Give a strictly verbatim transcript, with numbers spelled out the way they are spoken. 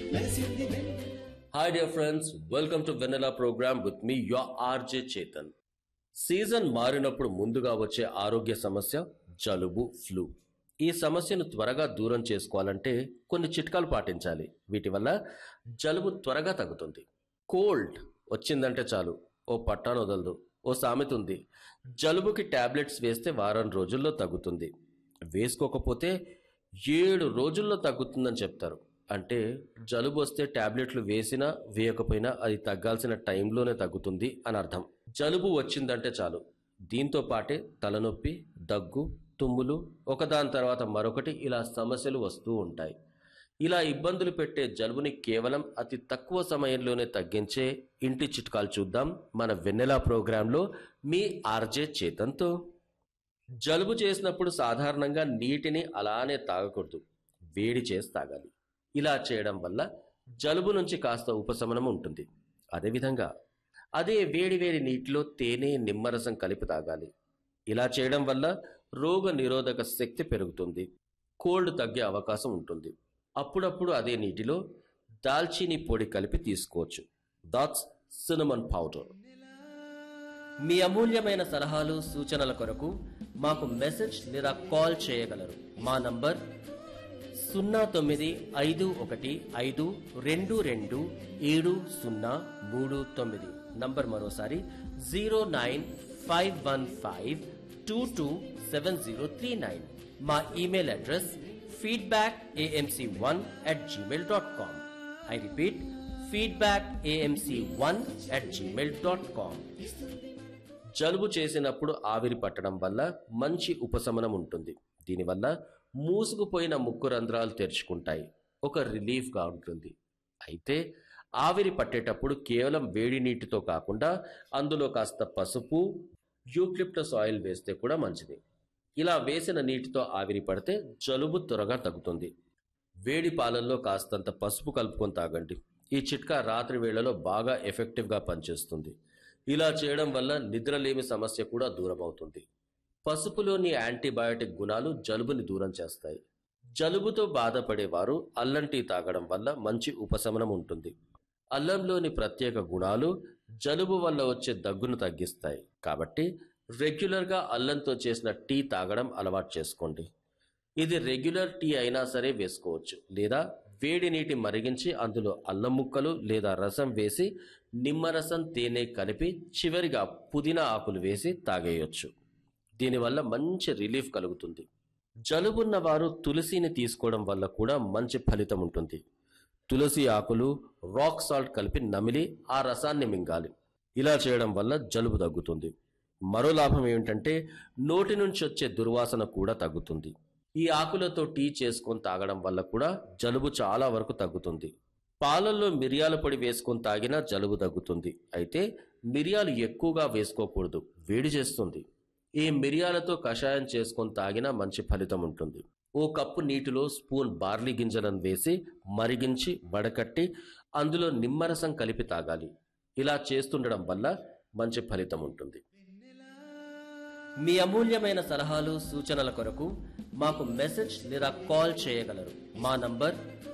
Hi dear friends, welcome to Vanilla program with me your R J Chetan. Season మారినప్పుడు ముందుగా వచ్చే ఆరోగ్య సమస్య జలుబు, ఫ్లూ. ఈ సమస్యను త్వరగా దూరం చేసుకోవాలంటే కొన్ని చిట్కాలు పాటించాలి. వీటి వల్ల జలుబు త్వరగా తగ్గుతుంది. కోల్డ్ వచ్చిందంటే చాలు ఓ పట్టాను వదలదు. ఓ సామెత ఉంది, జలుబుకి టాబ్లెట్స్ వేస్తే వారం రోజుల్లో తగ్గుతుంది, వేసుకోకపోతే ఏడు రోజుల్లో తగ్గుతుందని చెప్తారు. అంటే జలుబు వస్తే టాబ్లెట్లు వేసినా వేయకపోయినా అది తగ్గాల్సిన టైంలోనే తగ్గుతుంది అని అర్థం. జలుబు వచ్చిందంటే చాలు దీంతో పాటే తలనొప్పి, దగ్గు, తుమ్ములు, ఒకదాని తర్వాత మరొకటి ఇలా సమస్యలు వస్తూ ఉంటాయి. ఇలా ఇబ్బందులు పెట్టే జలుబుని కేవలం అతి తక్కువ సమయంలోనే తగ్గించే ఇంటి చిట్కాలు చూద్దాం మన వెన్నెలా ప్రోగ్రాంలో మీ ఆర్జే చేతన్తో. జలుబు చేసినప్పుడు సాధారణంగా నీటిని అలానే తాగకూడదు, వేడి చేసి తాగాలి. ఇలా చేయడం వల్ల జలుబు నుంచి కాస్త ఉపశమనం ఉంటుంది. అదేవిధంగా అదే వేడి వేడి నీటిలో తేనె, నిమ్మరసం కలిపి తాగాలి. ఇలా చేయడం వల్ల రోగ నిరోధక శక్తి పెరుగుతుంది, కోల్డ్ తగ్గే అవకాశం ఉంటుంది. అప్పుడప్పుడు అదే నీటిలో దాల్చీని పొడి కలిపి తీసుకోవచ్చు. That's cinnamon powder. మీ అమూల్యమైన సలహాలు, సూచనల కొరకు మాకు మెసేజ్ లేదా కాల్ చేయగలరు. మా నంబర్ సున్నా తొమ్మిది ఐదు ఒకటి ఐదు రెండు రెండు ఏడు సున్నా మూడు తొమ్మిది. నంబర్ మరోసారి zero nine five one five two two seven zero three nine. మా email address feedback AMC one at Gmail dot com. I repeat, feedback AMC one at Gmail dot com. జలుబు చేసినప్పుడు ఆవిరి పట్టడం వల్ల మంచి ఉపశమనం ఉంటుంది. దీనివల్ల మూసుకుపోయిన ముక్కు రంధ్రాలు తెరుచుకుంటాయి, ఒక రిలీఫ్గా ఉంటుంది. అయితే ఆవిరి పట్టేటప్పుడు కేవలం వేడి నీటితో కాకుండా అందులో కాస్త పసుపు, యూక్లిప్టస్ ఆయిల్ వేస్తే కూడా మంచిది. ఇలా వేసిన నీటితో ఆవిరి పడితే జలుబు త్వరగా తగ్గుతుంది. వేడి పాలల్లో కాస్తంత పసుపు కలుపుకొని తాగండి. ఈ చిట్కా రాత్రి వేళలో బాగా ఎఫెక్టివ్గా పనిచేస్తుంది. ఇలా చేయడం వల్ల నిద్రలేమి సమస్య కూడా దూరం అవుతుంది. పసుపులోని యాంటీబయాటిక్ గుణాలు జలుబుని దూరం చేస్తాయి. జలుబుతో బాధపడేవారు అల్లం టీ తాగడం వల్ల మంచి ఉపశమనం ఉంటుంది. అల్లంలోని ప్రత్యేక గుణాలు జలుబు వల్ల వచ్చే దగ్గును తగ్గిస్తాయి. కాబట్టి రెగ్యులర్గా అల్లంతో చేసిన టీ తాగడం అలవాటు చేసుకోండి. ఇది రెగ్యులర్ టీ అయినా సరే వేసుకోవచ్చు, లేదా వేడి నీటి మరిగించి అందులో అల్లం ముక్కలు లేదా రసం వేసి నిమ్మరసం, తేనె కలిపి చివరిగా పుదీనా ఆకులు వేసి తాగేయొచ్చు. దీనివల్ల మంచి రిలీఫ్ కలుగుతుంది. జలుబున్న వారు తులసిని తీసుకోవడం వల్ల కూడా మంచి ఫలితం ఉంటుంది. తులసి ఆకులు, రాక్ సాల్ట్ కలిపి నమిలి ఆ రసాన్ని మింగాలి. ఇలా చేయడం వల్ల జలుబు తగ్గుతుంది. మరో లాభం ఏమిటంటే నోటి నుంచి వచ్చే దుర్వాసన కూడా తగ్గుతుంది. ఈ ఆకులతో టీ చేసుకొని తాగడం వల్ల కూడా జలుబు చాలా వరకు తగ్గుతుంది. పాలల్లో మిరియాల పొడి వేసుకొని తాగినా జలుబు తగ్గుతుంది. అయితే మిరియాలు ఎక్కువగా వేసుకోకూడదు, వేడి చేస్తుంది. ఈ మిరియాలతో కషాయం చేసుకొని తాగినా మంచి ఫలితం ఉంటుంది. ఓ కప్పు నీటిలో స్పూన్ బార్లీ గింజలను వేసి మరిగించి వడకట్టి అందులో నిమ్మరసం కలిపి తాగాలి. ఇలా చేస్తుండడం వల్ల మంచి ఫలితం ఉంటుంది. మీ అమూల్యమైన సలహాలు, సూచనల కొరకు మాకు మెసేజ్ లేదా కాల్ చేయగలరు. మా నంబర్